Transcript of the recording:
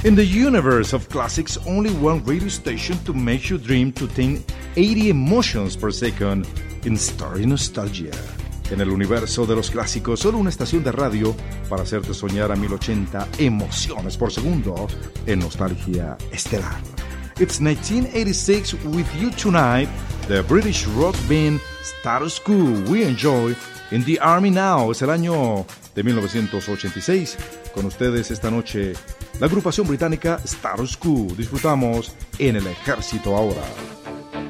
In the universe of classics, only one radio station to make you dream to 80 emotions per second in Starry Nostalgia. En el universo de los clásicos, solo una estación de radio para hacerte soñar a 1080 emociones por segundo en Nostalgia Estelar. It's 1986 with you tonight, the British rock band Status Quo. We enjoy In the Army Now. Es el año de 1986. Con ustedes esta noche, la agrupación británica Status Quo. Disfrutamos En el Ejército ahora.